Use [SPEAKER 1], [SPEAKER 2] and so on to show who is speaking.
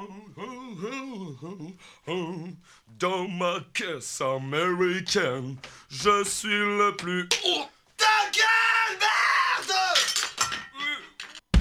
[SPEAKER 1] Dans ma caisse américaine, je suis le plus. Oh,